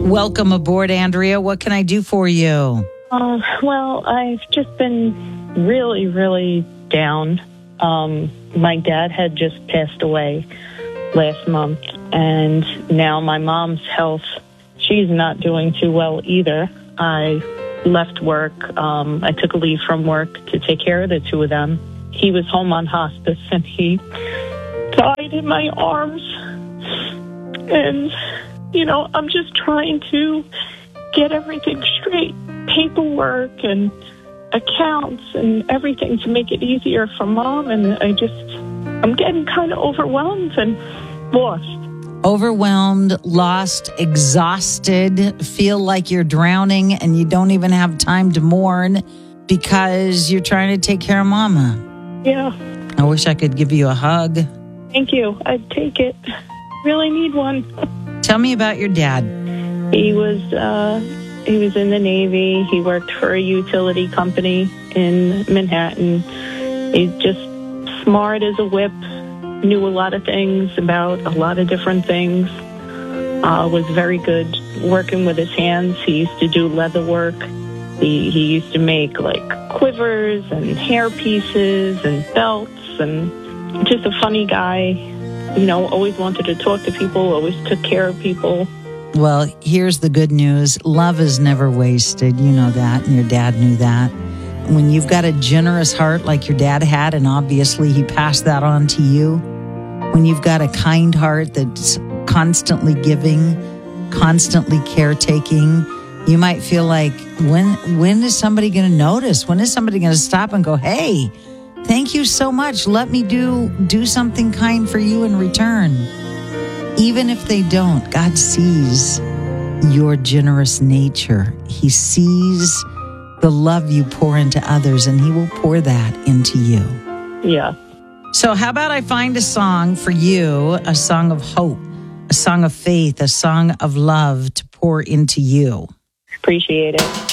Welcome aboard, Andrea. What can I do for you? Well, I've just been really, really down. My dad had just passed away last month, and now my mom's health, she's not doing too well either. I left work. I took a leave from work to take care of the two of them. He was home on hospice, and he died in my arms. And, I'm just trying to get everything straight, paperwork and accounts and everything to make it easier for Mom. And I'm getting kind of overwhelmed and lost. Overwhelmed, lost, exhausted, feel like you're drowning and you don't even have time to mourn because you're trying to take care of Mama. Yeah. I wish I could give you a hug. Thank you. I'd take it. Really need one. Tell me about your dad. He was in the Navy. He worked for a utility company in Manhattan. He's just smart as a whip, knew a lot of things about a lot of different things, was very good working with his hands. He used to do leather work. He used to make like quivers and hair pieces and belts, and just a funny guy. Always wanted to talk to people, always took care of people. Well, here's the good news. Love is never wasted. You know that, and your dad knew that. When you've got a generous heart like your dad had, and obviously he passed that on to you, when you've got a kind heart that's constantly giving, constantly caretaking, you might feel like, when is somebody going to notice? When is somebody going to stop and go, hey, thank you so much. Let me do something kind for you in return. Even if they don't, God sees your generous nature. He sees the love you pour into others, and he will pour that into you. Yeah. So how about I find a song for you, a song of hope, a song of faith, a song of love to pour into you? Appreciate it.